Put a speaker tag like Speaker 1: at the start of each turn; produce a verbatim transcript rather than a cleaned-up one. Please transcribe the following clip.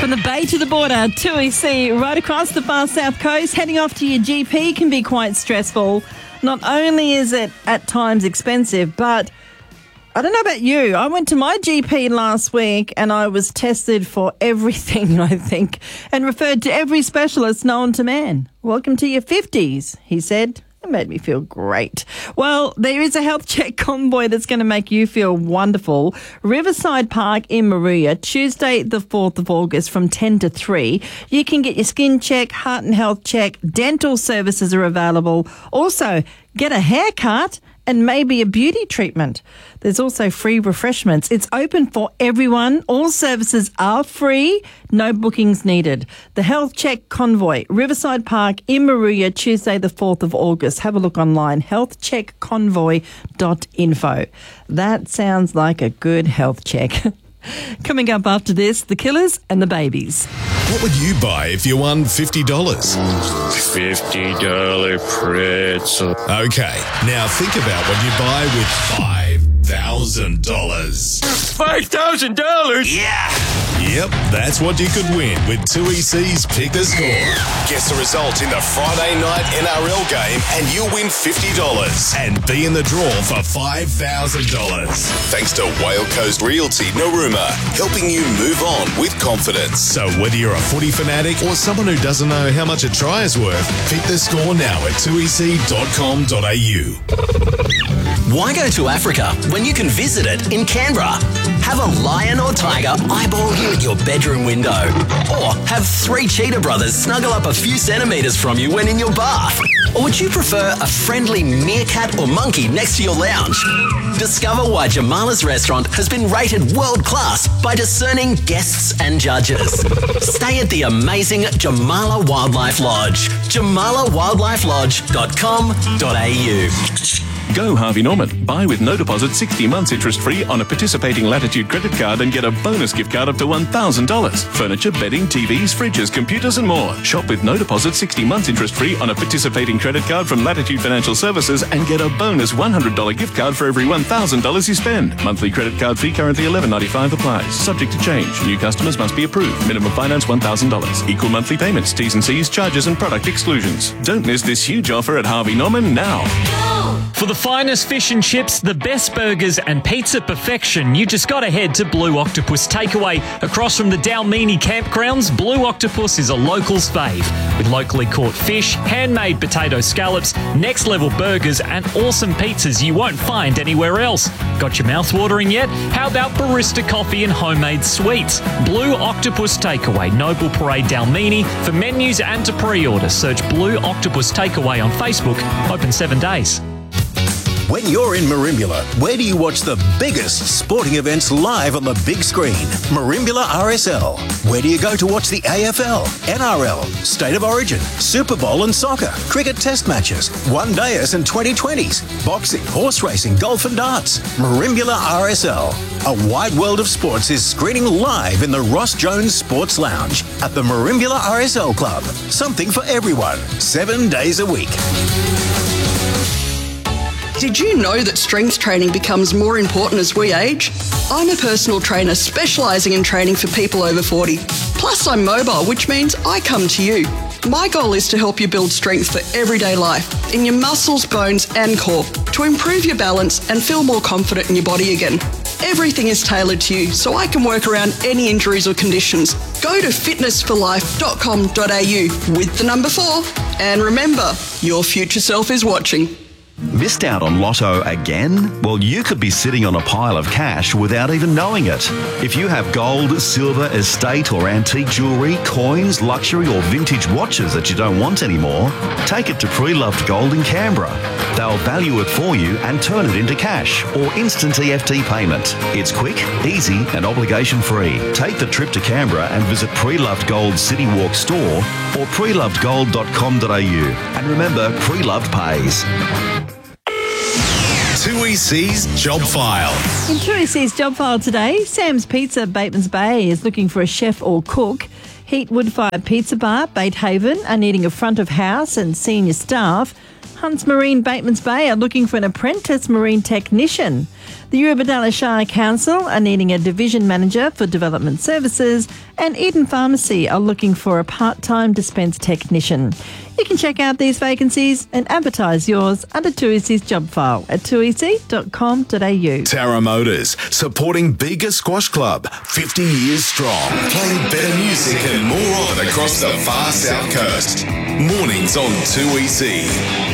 Speaker 1: From the bay to the border, two E C, right across the far south coast, heading off to your G P can be quite stressful. Not only is it at times expensive, but I don't know about you. I went to my G P last week and I was tested for everything, I think, and referred to every specialist known to man. Welcome to your fifties, he said. It made me feel great. Well, there is a health check convoy that's going to make you feel wonderful. Riverside Park in Maruya, Tuesday the fourth of August from ten to three. You can get your skin check, heart and health check, dental services are available. Also, get a haircut and maybe a beauty treatment. There's also free refreshments. It's open for everyone. All services are free. No bookings needed. The Health Check Convoy, Riverside Park in Maruya, Tuesday the fourth of August. Have a look online, health check convoy dot info. That sounds like a good health check. Coming up after this, The Killers and the Babies.
Speaker 2: What would you buy if you won fifty dollars?
Speaker 3: fifty dollars pretzel.
Speaker 2: Okay, now think about what you buy with five thousand dollars.
Speaker 3: five thousand dollars?
Speaker 2: Yeah! Yep, that's what you could win with two E C's Pick the Score. Guess the result in the Friday night N R L game and you'll win fifty dollars and be in the draw for five thousand dollars. Thanks to Whale Coast Realty Narooma, helping you move on with confidence. So whether you're a footy fanatic or someone who doesn't know how much a try is worth, pick the score now at two e c dot com dot a u.
Speaker 4: Why go to Africa when you can visit it in Canberra? Have a lion or tiger eyeball you at your bedroom window. Or have three cheetah brothers snuggle up a few centimetres from you when in your bath. Or would you prefer a friendly meerkat or monkey next to your lounge? Discover why Jamala's restaurant has been rated world-class by discerning guests and judges. Stay at the amazing Jamala Wildlife Lodge. jamala wildlife lodge dot com dot a u.
Speaker 5: Go Harvey Norman. Buy with no deposit sixty months interest-free on a participating Latitude credit card and get a bonus gift card up to one thousand dollars. Furniture, bedding, T Vs, fridges, computers and more. Shop with no deposit sixty months interest-free on a participating credit card from Latitude Financial Services and get a bonus one hundred dollars gift card for every one thousand dollars you spend. Monthly credit card fee currently eleven ninety-five applies. Subject to change. New customers must be approved. Minimum finance one thousand dollars. Equal monthly payments, T's and C's, charges and product exclusions. Don't miss this huge offer at Harvey Norman now.
Speaker 6: For the finest fish and chips, the best burgers and pizza perfection, you just got to head to Blue Octopus Takeaway. Across from the Dalmini campgrounds, Blue Octopus is a local's fave. With locally caught fish, handmade potato scallops, next level burgers and awesome pizzas you won't find anywhere else. Got your mouth watering yet? How about barista coffee and homemade sweets? Blue Octopus Takeaway, Noble Parade Dalmini. For menus and to pre-order, search Blue Octopus Takeaway on Facebook. Open seven days.
Speaker 7: When you're in Merimbula, where do you watch the biggest sporting events live on the big screen? Merimbula R S L. Where do you go to watch the A F L, N R L, State of Origin, Super Bowl and soccer, cricket test matches, one-dayers and twenty twenties, boxing, horse racing, golf and darts? Merimbula R S L. A wide world of sports is screening live in the Ross Jones Sports Lounge at the Merimbula R S L Club. Something for everyone, seven days a week.
Speaker 8: Did you know that strength training becomes more important as we age? I'm a personal trainer specialising in training for people over forty. Plus I'm mobile, which means I come to you. My goal is to help you build strength for everyday life, in your muscles, bones and core, to improve your balance and feel more confident in your body again. Everything is tailored to you, so I can work around any injuries or conditions. Go to fitness for life dot com dot a u with the number four. And remember, your future self is watching.
Speaker 9: Missed out on Lotto again? Well, you could be sitting on a pile of cash without even knowing it. If you have gold, silver, estate or antique jewellery, coins, luxury or vintage watches that you don't want anymore, take it to Pre-Loved Gold in Canberra. They'll value it for you and turn it into cash or instant E F T payment. It's quick, easy and obligation free. Take the trip to Canberra and visit Pre-Loved Gold City Walk store or pre loved gold dot com dot a u. And remember, Pre-Loved pays.
Speaker 2: two E C's Job File.
Speaker 1: In two E C's Job File today, Sam's Pizza, Batemans Bay, is looking for a chef or cook. Heat Wood Fire Pizza Bar, Bait Haven, are needing a front of house and senior staff. Hunts Marine Batemans Bay are looking for an apprentice marine technician. The Eurobodalla Shire Council are needing a division manager for development services, and Eden Pharmacy are looking for a part-time dispense technician. You can check out these vacancies and advertise yours under two E C's job file at two e c dot com dot a u.
Speaker 2: Tara Motors, supporting Bega Squash Club, fifty years strong, playing better music and more of it across the far south coast. Mornings on two E C.